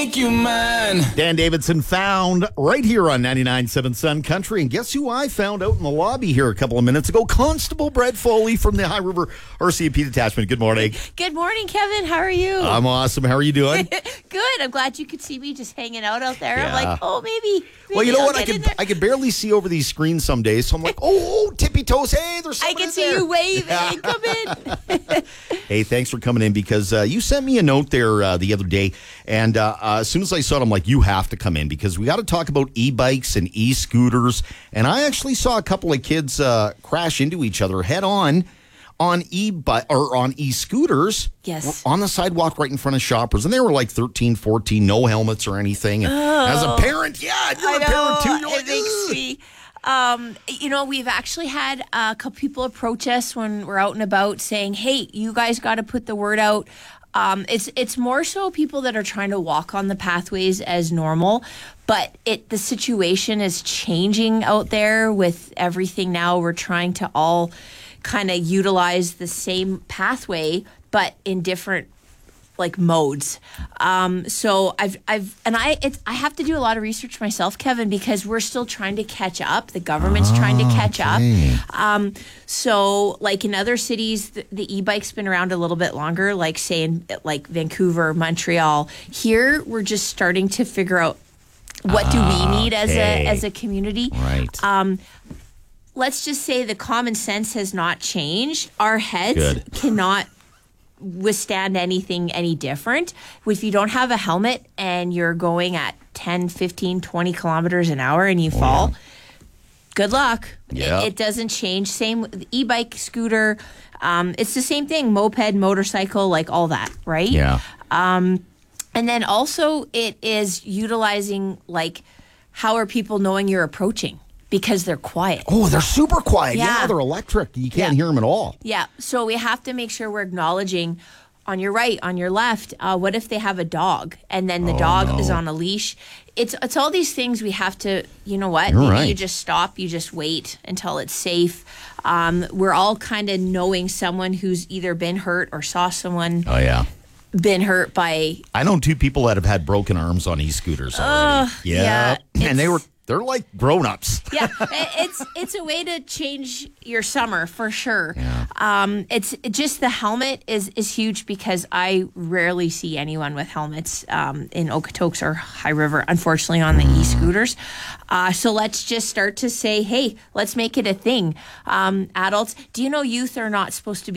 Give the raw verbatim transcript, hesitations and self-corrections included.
make you mine. Dan Davidson found right here on ninety-nine point seven Sun Country. And guess who I found out in the lobby here a couple of minutes ago? Constable Brett Foley from the High River R C M P Detachment. Good morning. Good morning, Kevin. How are you? I'm awesome. How are you doing? Good. I'm glad you could see me just hanging out out there. Yeah. I'm like, oh, maybe. maybe Well, you know I'll what? I get in can there. I can barely see over these screens some days. So I'm like, oh, oh tippy toes. Hey, there's I someone can in see there. you waving. Come in. Hey, thanks for coming in because uh, you sent me a note there uh, the other day. And uh, uh, as soon as I saw it, I'm like, you have to come in because we got to talk about e-bikes and e-scooters. And I actually saw a couple of kids uh, crash into each other head on on e-bike or on e-scooters. Yes. On the sidewalk right in front of Shoppers. And they were like thirteen, fourteen, no helmets or anything. And Oh. as a parent, yeah, you're I a know. parent too. You're it like, makes "Ugh." me. Um, you know, we've actually had a couple people approach us when we're out and about saying, hey, you guys got to put the word out. Um, it's it's more so people that are trying to walk on the pathways as normal, but it the situation is changing out there with everything now. We're trying to all kind of utilize the same pathway, but in different like modes. Um, so I've, I've, and I, it's, I have to do a lot of research myself, Kevin, because we're still trying to catch up. The government's trying to catch okay. up. Um, so like in other cities, the, the e-bike's been around a little bit longer, like say in like Vancouver, Montreal. Here, we're just starting to figure out what do we need as Okay. a, as a community. Right. Um, let's just say the common sense has not changed. Our heads Good. cannot withstand anything any different. If you don't have a helmet and you're going at ten, fifteen, twenty kilometers an hour and you fall, good luck. Yeah. It, it doesn't change. Same with e-bike, scooter. Um, it's the same thing. Moped, motorcycle, like all that, right? Yeah. And then also it is utilizing like how are people knowing you're approaching because they're quiet. Oh, they're super quiet. Yeah, Yeah. they're electric. You can't Yeah. hear them at all. Yeah, so we have to make sure we're acknowledging on your right, on your left. Uh, what if they have a dog and then the dog is on a leash? It's it's all these things we have to. You know what? You're Maybe right. You just stop. You just wait until it's safe. Um, we're all kind of knowing someone who's either been hurt or saw someone Oh, yeah. been hurt by. I know two people that have had broken arms on e-scooters already. yeah, and they it's- were they're like grown-ups. Yeah, it- it's it's a way to change your summer for sure. Yeah. Um, it's it just the helmet is is huge because I rarely see anyone with helmets um, in Okotoks or High River, unfortunately, on the e-scooters. Uh, so let's just start to say, hey, let's make it a thing. Um, adults, do you know youth are not supposed to be